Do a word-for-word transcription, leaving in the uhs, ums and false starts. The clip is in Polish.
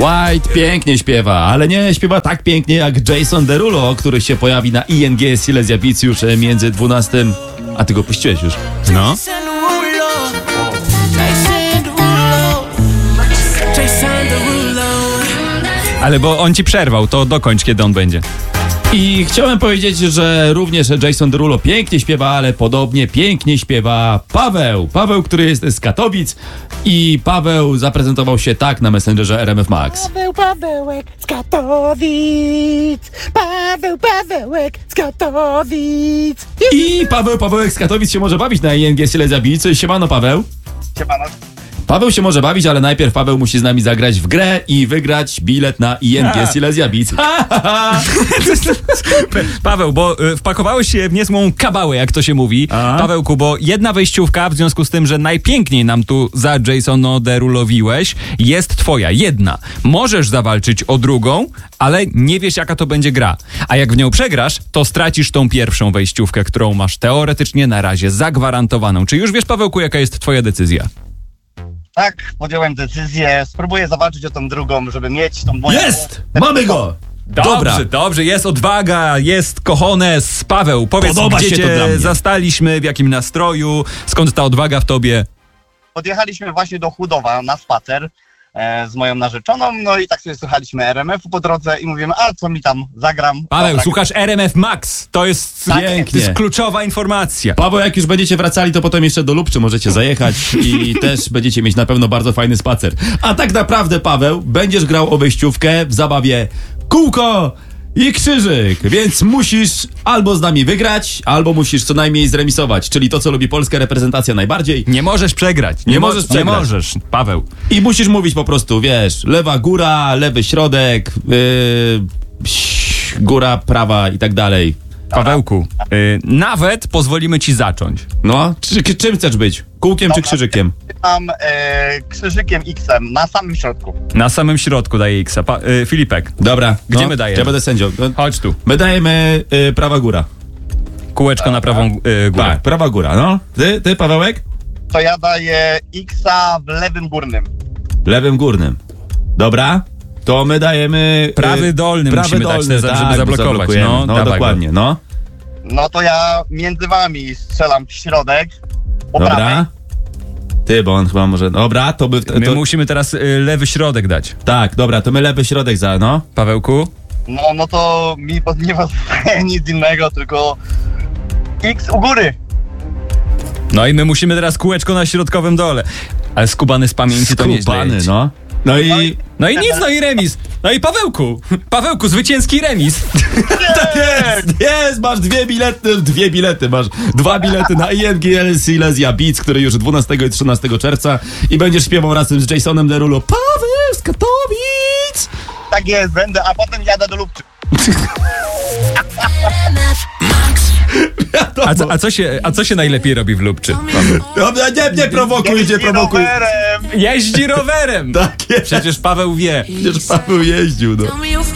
White pięknie śpiewa, ale nie śpiewa tak pięknie jak Jason Derulo, który się pojawi na I N G Silesia Beats już między dwunastym... A ty go puściłeś już? No. Ale bo on ci przerwał, to dokończ, kiedy on będzie. I chciałem powiedzieć, że również Jason Derulo pięknie śpiewa, ale podobnie pięknie śpiewa Paweł. Paweł, który jest z Katowic i Paweł zaprezentował się tak na Messengerze R M F Max. Paweł Pawełek z Katowic. Paweł Pawełek z Katowic. I Paweł Pawełek z Katowic się może bawić na I N G Silesia Beats. Siemano, Paweł. Siemano. Paweł się może bawić, ale najpierw Paweł musi z nami zagrać w grę i wygrać bilet na I N G Silesia Beats. Paweł, bo y, wpakowałeś się w niezłą kabałę, jak to się mówi. A? Pawełku, bo jedna wejściówka, w związku z tym, że najpiękniej nam tu za Jasono Derulowiłeś, jest twoja, jedna. Możesz zawalczyć o drugą, ale nie wiesz, jaka to będzie gra. A jak w nią przegrasz, to stracisz tą pierwszą wejściówkę, którą masz teoretycznie na razie zagwarantowaną. Czy już wiesz, Pawełku, jaka jest twoja decyzja? Tak, podjąłem decyzję, spróbuję zawalczyć o tą drugą, żeby mieć tą moją... Jest! Mamy go! Dobrze, Dobra. dobrze, jest odwaga, jest cojones. Paweł, powiedz, Podoba gdzie się to dla cię mnie. zastaliśmy, w jakim nastroju, skąd ta odwaga w tobie? Podjechaliśmy właśnie do Chudowa na spacer e, z moją narzeczoną, no i tak sobie słuchaliśmy R M F-u po drodze i mówimy, a co mi tam, zagram. Paweł, Dobra. słuchasz R M F Max, to jest, Tak, to pięknie. jest kluczowa informacja. Paweł, jak już będziecie wracali, to potem jeszcze do Lubczy możecie zajechać i też będziecie mieć na pewno bardzo fajny spacer. A tak naprawdę, Paweł, będziesz grał o wejściówkę w zabawie kółko i krzyżyk, więc musisz albo z nami wygrać, albo musisz co najmniej zremisować, czyli to, co lubi polska reprezentacja najbardziej. Nie możesz przegrać. Nie mo- możesz Nie przegrać. możesz, Paweł. I musisz mówić po prostu, wiesz, lewa góra, lewy środek, yy, góra, prawa i tak dalej. Pawełku, y, nawet pozwolimy ci zacząć. No, czy, czym chcesz być? Kółkiem czy Dobra. krzyżykiem? Mam e, krzyżykiem X-em na samym środku. Na samym środku daje X-a. Pa- y, Filipek, Dobra. Gdzie no, my dajemy? Ja będę sędzią. No, chodź tu. my dajemy y, prawa góra. Kółeczko na prawą y, górę. Tak, prawa góra, no. Ty, ty, Pawełek? To ja daję X-a w lewym górnym. Lewym górnym. Dobra. To my dajemy... y, Prawy dolny prawy musimy dać, dolny, żeby tak, zablokować. zablokujemy. No, No, dawaj dokładnie, go. no. No to ja między wami strzelam w środek, po prawej. Dobra. Ty, bo on chyba może... Dobra, to by... To, My musimy teraz y, lewy środek dać. tak, dobra, to my lewy środek za, no. Pawełku? No, no to mi pod- nie pozostaje nic innego, tylko X u góry. No i my musimy teraz kółeczko na środkowym dole. Ale skubany z pamięci to nieźle Skubany, jedzie. no. No i... No i nic, no i remis. No i Pawełku, Pawełku, zwycięski remis. Tak jest, jest, masz dwie bilety, dwie bilety, masz dwa bilety na I N G Silesia Beats, który już dwunastego i trzynastego czerwca i będziesz śpiewał razem z Jasonem Derulo. Paweł z Katowic! Tak jest, będę, a potem jadę do Lubczy. A co, a, co się, a co się najlepiej robi w Lubczy? Dobra, nie, nie prowokuj, nie Jeździ prowokuj. rowerem. Jeździ rowerem. Tak jest, Przecież Paweł wie. przecież Paweł jeździł, no.